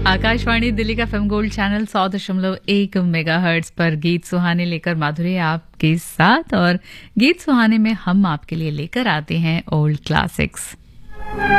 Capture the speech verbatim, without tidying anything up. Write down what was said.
आकाशवाणी दिल्ली का FM gold channel सौ दशमलव एक मेगा हर्ट्ज पर गीत सुहाने लेकर माधुरी आपके साथ। और गीत सुहाने में हम आपके लिए लेकर आते हैं ओल्ड क्लासिक्स।